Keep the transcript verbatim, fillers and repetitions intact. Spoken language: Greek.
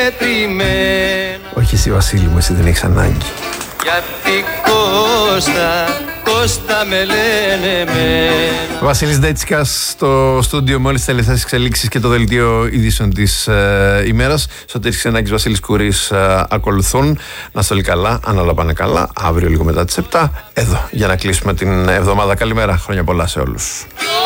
μετρημένα. Όχι εσύ Βασίλη μου, εσύ δεν έχεις ανάγκη. Γιατί Κώστα, Κώστα με λένε εμένα. Βασίλης Ντέτσικας στο στούντιο με όλες τις τελευταίες εξελίξεις και το δελτίο ειδήσεων της ε, ημέρας. Σωτήρης Ξενάκης, Βασίλης Κουρής ε, ακολουθούν. Να είστε όλοι καλά, αν όλα πάνε καλά. Αύριο λίγο μετά τις επτά εδώ για να κλείσουμε την εβδομάδα. Καλημέρα, χρόνια πολλά σε όλους.